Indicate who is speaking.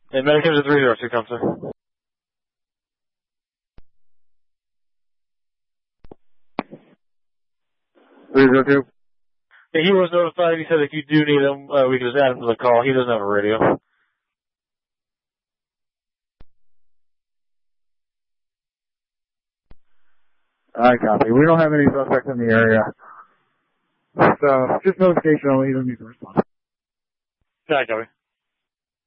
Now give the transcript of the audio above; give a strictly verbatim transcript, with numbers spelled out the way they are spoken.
Speaker 1: And Medicare to three zero two, come, sir.
Speaker 2: three zero two.
Speaker 1: Yeah, he was notified. He said if you do need him, uh, we can just add him to the call. He doesn't have a radio.
Speaker 2: I copy. We don't have any suspects in the area. So, just notification only. You don't need to respond.
Speaker 1: Yeah, I copy.